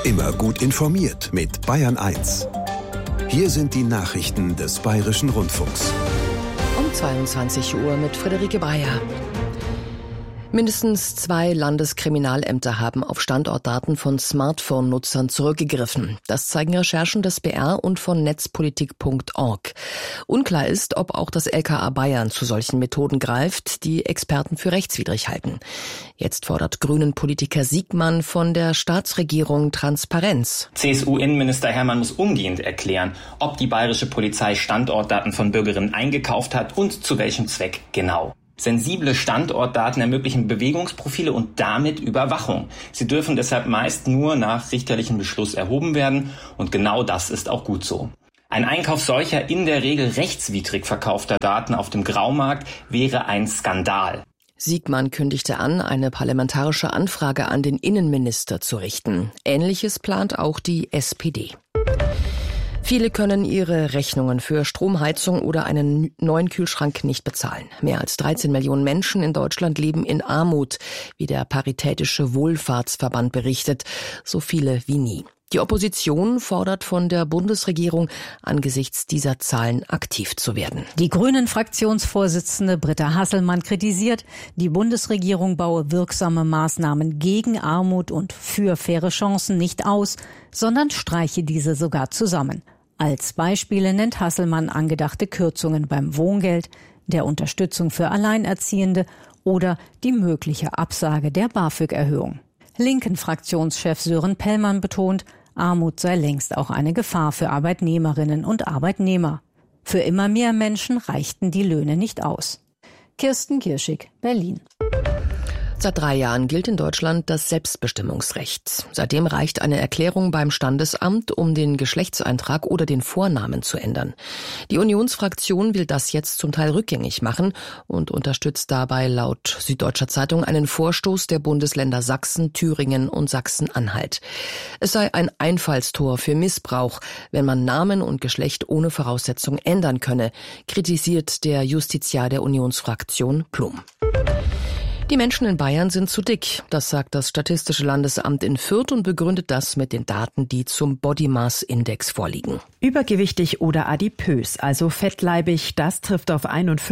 Immer gut informiert mit Bayern 1. Hier sind die Nachrichten des Bayerischen Rundfunks. Um 22 Uhr mit Friederike Breyer. Mindestens 2 Landeskriminalämter haben auf Standortdaten von Smartphone-Nutzern zurückgegriffen. Das zeigen Recherchen des BR und von netzpolitik.org. Unklar ist, ob auch das LKA Bayern zu solchen Methoden greift, die Experten für rechtswidrig halten. Jetzt fordert Grünen-Politiker Siegmann von der Staatsregierung Transparenz. CSU-Innenminister Hermann muss umgehend erklären, ob die bayerische Polizei Standortdaten von Bürgerinnen eingekauft hat und zu welchem Zweck genau. Sensible Standortdaten ermöglichen Bewegungsprofile und damit Überwachung. Sie dürfen deshalb meist nur nach richterlichem Beschluss erhoben werden und genau das ist auch gut so. Ein Einkauf solcher in der Regel rechtswidrig verkaufter Daten auf dem Graumarkt wäre ein Skandal. Siegmann kündigte an, eine parlamentarische Anfrage an den Innenminister zu richten. Ähnliches plant auch die SPD. Viele können ihre Rechnungen für Stromheizung oder einen neuen Kühlschrank nicht bezahlen. Mehr als 13 Millionen Menschen in Deutschland leben in Armut, wie der Paritätische Wohlfahrtsverband berichtet, so viele wie nie. Die Opposition fordert von der Bundesregierung, angesichts dieser Zahlen aktiv zu werden. Die Grünen-Fraktionsvorsitzende Britta Hasselmann kritisiert, die Bundesregierung baue wirksame Maßnahmen gegen Armut und für faire Chancen nicht aus, sondern streiche diese sogar zusammen. Als Beispiele nennt Hasselmann angedachte Kürzungen beim Wohngeld, der Unterstützung für Alleinerziehende oder die mögliche Absage der BAföG-Erhöhung. Linken-Fraktionschef Sören Pellmann betont, Armut sei längst auch eine Gefahr für Arbeitnehmerinnen und Arbeitnehmer. Für immer mehr Menschen reichten die Löhne nicht aus. Kirsten Kirschig, Berlin. Seit 3 Jahren gilt in Deutschland das Selbstbestimmungsrecht. Seitdem reicht eine Erklärung beim Standesamt, um den Geschlechtseintrag oder den Vornamen zu ändern. Die Unionsfraktion will das jetzt zum Teil rückgängig machen und unterstützt dabei laut Süddeutscher Zeitung einen Vorstoß der Bundesländer Sachsen, Thüringen und Sachsen-Anhalt. Es sei ein Einfallstor für Missbrauch, wenn man Namen und Geschlecht ohne Voraussetzung ändern könne, kritisiert der Justiziar der Unionsfraktion Plum. Die Menschen in Bayern sind zu dick, das sagt das Statistische Landesamt in Fürth und begründet das mit den Daten, die zum Body Mass Index vorliegen. Übergewichtig oder adipös, also fettleibig, das trifft auf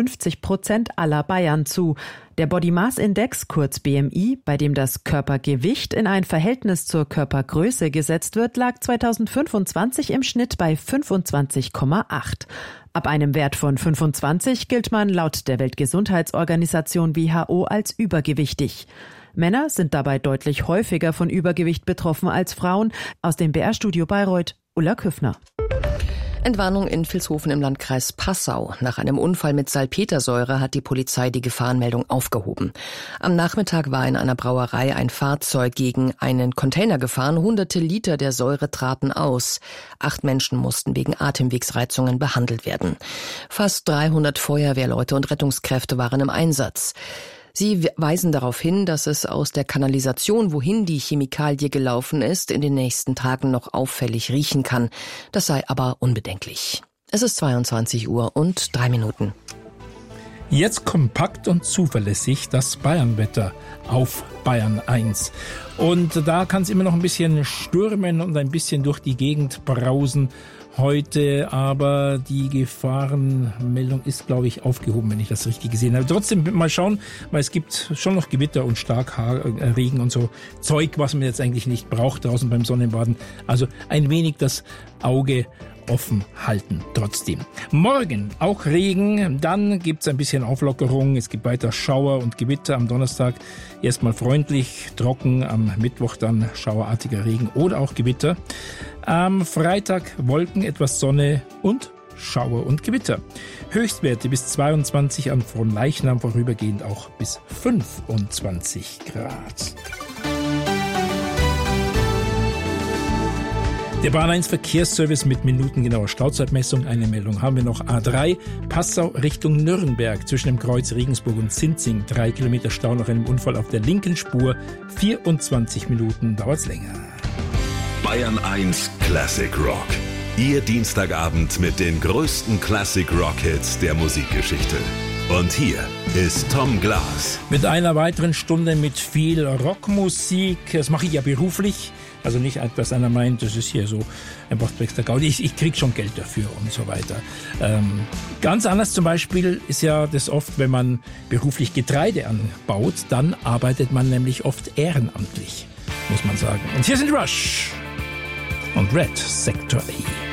51% aller Bayern zu. Der Body Mass Index, kurz BMI, bei dem das Körpergewicht in ein Verhältnis zur Körpergröße gesetzt wird, lag 2025 im Schnitt bei 25,8. Ab einem Wert von 25 gilt man laut der Weltgesundheitsorganisation WHO als übergewichtig. Männer sind dabei deutlich häufiger von Übergewicht betroffen als Frauen. Aus dem BR-Studio Bayreuth, Ulla Küffner. Entwarnung in Vilshofen im Landkreis Passau. Nach einem Unfall mit Salpetersäure hat die Polizei die Gefahrenmeldung aufgehoben. Am Nachmittag war in einer Brauerei ein Fahrzeug gegen einen Container gefahren. Hunderte Liter der Säure traten aus. 8 Menschen mussten wegen Atemwegsreizungen behandelt werden. Fast 300 Feuerwehrleute und Rettungskräfte waren im Einsatz. Sie weisen darauf hin, dass es aus der Kanalisation, wohin die Chemikalie gelaufen ist, in den nächsten Tagen noch auffällig riechen kann. Das sei aber unbedenklich. Es ist 22 Uhr und 3 Minuten. Jetzt kompakt und zuverlässig das Bayernwetter auf Bayern 1. Und da kann es immer noch ein bisschen stürmen und ein bisschen durch die Gegend brausen. Heute aber die Gefahrenmeldung ist, glaube ich, aufgehoben, wenn ich das richtig gesehen habe. Trotzdem mal schauen, weil es gibt schon noch Gewitter und Starkregen und so Zeug, was man jetzt eigentlich nicht braucht draußen beim Sonnenbaden. Also ein wenig das Auge offen halten trotzdem. Morgen auch Regen, dann gibt's ein bisschen Auflockerung, es gibt weiter Schauer und Gewitter am Donnerstag. Erstmal freundlich, trocken, am Mittwoch dann schauerartiger Regen oder auch Gewitter. Am Freitag Wolken, etwas Sonne und Schauer und Gewitter. Höchstwerte bis 22, an Fronleichnam vorübergehend auch bis 25 Grad. Der Bahn 1 Verkehrsservice mit minutengenauer Stauzeitmessung. Eine Meldung haben wir noch. A3 Passau Richtung Nürnberg zwischen dem Kreuz Regensburg und Sinzing. 3 Kilometer Stau nach einem Unfall auf der linken Spur. 24 Minuten dauert's länger. Bayern 1 Classic Rock. Ihr Dienstagabend mit den größten Classic Rock Hits der Musikgeschichte. Und hier ist Tom Glas. Mit einer weiteren Stunde mit viel Rockmusik. Das mache ich ja beruflich. Also nicht, dass einer meint, das ist hier so einfach der Gaudi. Ich krieg schon Geld dafür und so weiter. Ganz anders zum Beispiel ist ja das oft, wenn man beruflich Getreide anbaut, dann arbeitet man nämlich oft ehrenamtlich, muss man sagen. Und hier sind Rush und Red Sector A.